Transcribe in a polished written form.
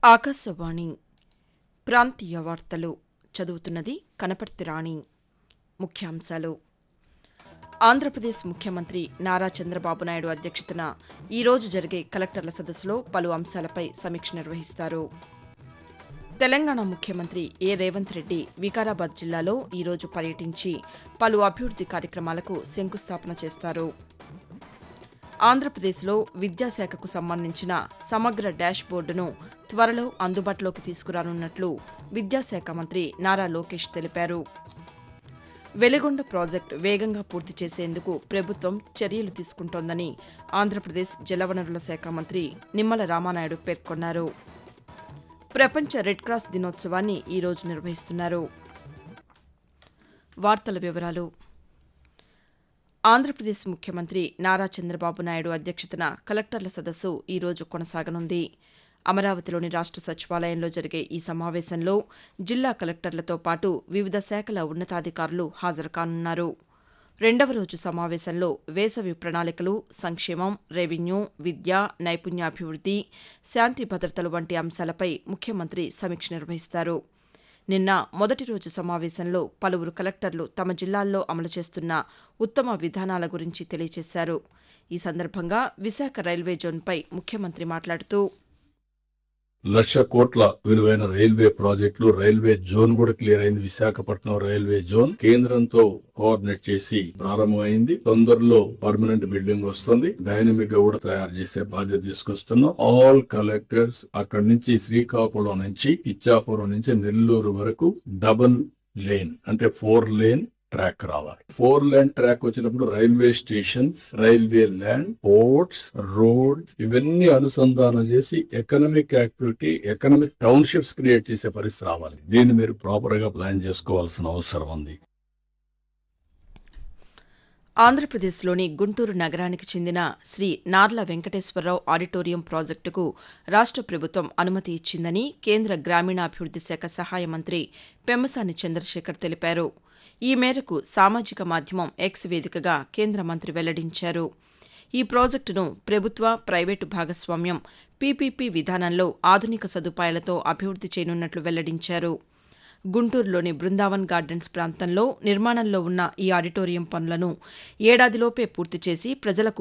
ఆకాశవాణి ప్రాంతీయ వార్తలు చదువుతున్నది కనపర్తి రాణి. ముఖ్యాంశాలు. ఆంధ్రప్రదేశ్ ముఖ్యమంత్రి నారా చంద్రబాబు నాయుడు అధ్యక్షతన ఈరోజు జరిగే కలెక్టర్ల సదస్సులో పలు అంశాలపై సమీక్ష నిర్వహిస్తారు. తెలంగాణ ముఖ్యమంత్రి రేవంత్ రెడ్డి వికారాబాద్ జిల్లాలో ఈరోజు పర్యటించి పలు అభివృద్ది కార్యక్రమాలకు శంకుస్థాపన చేస్తారు. ఆంధ్రప్రదేశ్లో విద్యాశాఖకు సంబంధించిన సమగ్ర డాష్ బోర్డును త్వరలో అందుబాటులోకి తీసుకురానున్నట్లు విద్యాశాఖ మంత్రి నారా లోకేష్ తెలిపారు. వెలిగొండ ప్రాజెక్టు వేగంగా పూర్తి చేసేందుకు ప్రభుత్వం చర్యలు తీసుకుంటోందని ఆంధ్రప్రదేశ్ జలవనరుల శాఖ మంత్రి నిమ్మల రామానాయుడు పేర్కొన్నారు. ప్రపంచ రెడ్ క్రాస్ దినోత్సవాన్ని ఈరోజు నిర్వహిస్తున్నారు. వార్తల వివరాలు. ఆంధ్రప్రదేశ్ ముఖ్యమంత్రి నారా చంద్రబాబు నాయుడు అధ్యక్షతన కలెక్టర్ల సదస్సు ఈరోజు కొనసాగనుంది. అమరావతిలోని రాష్ట సచివాలయంలో జరిగే ఈ సమావేశంలో జిల్లా కలెక్టర్లతో పాటు వివిధ శాఖల ఉన్నతాధికారులు హాజరు కానున్నారు. రెండవ రోజు సమావేశంలో వేసవి ప్రణాళికలు, సంక్షేమం, రెవెన్యూ, విద్య, నైపుణ్యాభివృద్ది, శాంతి భద్రతలు వంటి అంశాలపై ముఖ్యమంత్రి సమీక్ష నిర్వహిస్తారు. నిన్న మొదటి రోజు సమావేశంలో పలువురు కలెక్టర్లు తమ జిల్లాల్లో అమలు చేస్తున్న ఉత్తమ విధానాల గురించి తెలియజేశారు. ఈ సందర్భంగా విశాఖ రైల్వే జోన్పై ముఖ్యమంత్రి మాట్లాడుతూ 1,00,000 కోట్ల విలువైన రైల్వే ప్రాజెక్టులు, రైల్వే జోన్ కూడా క్లియర్ అయింది. విశాఖపట్నం రైల్వే జోన్ కేంద్రంతో కోఆర్డినేట్ చేసి ప్రారంభమైంది. తొందరలో పర్మనెంట్ బిల్డింగ్ వస్తుంది. డైనమిక్ గా కూడా తయారు చేసే బాధ్యత తీసుకొస్తున్నాం. ఆల్ కలెక్టర్స్ అక్కడి నుంచి శ్రీకాకుళం నుంచి ఇచ్చాపురం నుంచి నెల్లూరు వరకు డబుల్ లేన్ అంటే 4 లేన్ ట్రాక్ రావాలి. 4 లేన్ ట్రాక్ వచ్చినప్పుడు railway stations, railway land, ports, road ఇవన్నీ అనుసంధానం చేసి economic activity, economic townships create చేసే పరిస్థితి రావాలి. దీన్ని మీరు ప్రాపర్ గా ప్లాన్ చేసుకోవాల్సిన అవసరం ఉంది. ఆంధ్రప్రదేశ్లోని గుంటూరు నగరానికి చెందిన శ్రీ నార్ల వెంకటేశ్వరరావు ఆడిటోరియం ప్రాజెక్టుకు రాష్ట ప్రభుత్వం అనుమతి ఇచ్చిందని కేంద్ర గ్రామీణాభివృద్ది శాఖ సహాయ మంత్రి పెమ్మసాని చంద్రశేఖర్ తెలిపారు. ఈ మేరకు సామాజిక మాధ్యమం ఎక్స్ వేదికగా కేంద్ర మంత్రి వెల్లడించారు. ఈ ప్రాజెక్టును ప్రభుత్వ, ప్రైవేటు భాగస్వామ్యం పీపీపీ విధానంలో ఆధునిక సదుపాయాలతో అభివృద్ది చేయనున్నట్లు వెల్లడించారు. గుంటూరులోని బృందావన్ గార్డెన్స్ ప్రాంతంలో నిర్మాణంలో ఉన్న ఈ ఆడిటోరియం పనులను ఏడాదిలోపే పూర్తి చేసి ప్రజలకు